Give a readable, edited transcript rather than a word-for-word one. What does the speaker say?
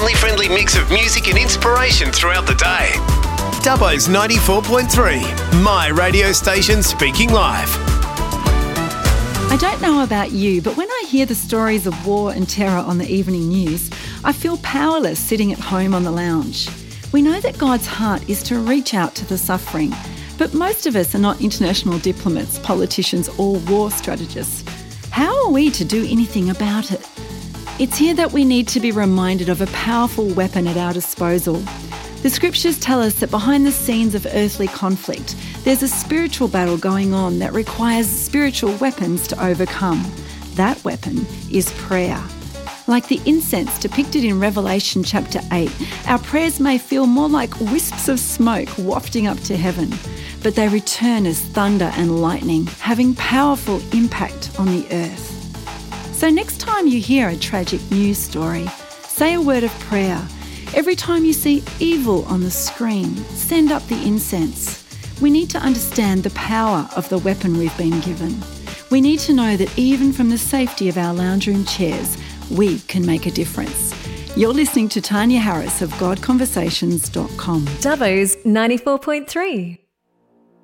family-friendly mix of music and inspiration throughout the day. Dubbo's 94.3, my radio station speaking live. I don't know about you, but when I hear the stories of war and terror on the evening news, I feel powerless sitting at home on the lounge. We know that God's heart is to reach out to the suffering, but most of us are not international diplomats, politicians or war strategists. How are we to do anything about it? It's here that we need to be reminded of a powerful weapon at our disposal. The scriptures tell us that behind the scenes of earthly conflict, there's a spiritual battle going on that requires spiritual weapons to overcome. That weapon is prayer. Like the incense depicted in Revelation chapter 8, our prayers may feel more like wisps of smoke wafting up to heaven, but they return as thunder and lightning, having powerful impact on the earth. So next time you hear a tragic news story, say a word of prayer. Every time you see evil on the screen, send up the incense. We need to understand the power of the weapon we've been given. We need to know that even from the safety of our lounge room chairs, we can make a difference. You're listening to Tanya Harris of GodConversations.com. Dubbo's 94.3.